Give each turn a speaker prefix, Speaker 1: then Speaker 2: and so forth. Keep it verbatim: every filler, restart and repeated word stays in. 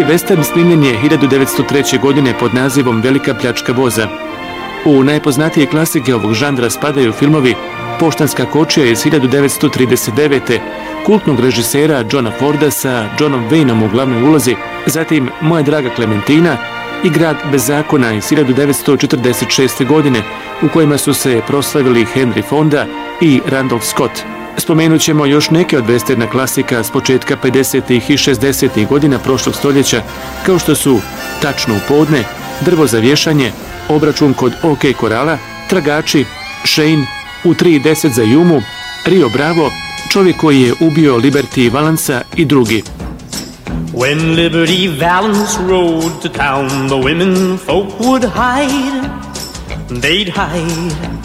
Speaker 1: Prvi western snimljen je hiljadu devetsto treće. godine pod nazivom Velika pljačka voza. U najpoznatije klasike ovog žanra spadaju filmovi Poštanska kočija iz hiljadu devetsto trideset devete. kultnog režisera Johna Forda sa Johnom Wayneom u glavnoj ulozi, zatim Moja draga Klementina i Grad bez zakona iz hiljadu devetsto četrdeset šeste. godine, u kojima su se proslavili Henry Fonda i Randolph Scott. Spomenut ćemo još neke od westerna klasika s početka pedesetih i šezdesetih godina prošlog stoljeća, kao što su Tačno u podne, Drvo za vješanje, Obračun kod OK Korala, Tragači, Shane, U tri i deset za Jumu, Rio Bravo, Čovjek koji je ubio Liberty Valansa i drugi.
Speaker 2: When Liberty Valance rode to town, the women folk would hide, they'd hide.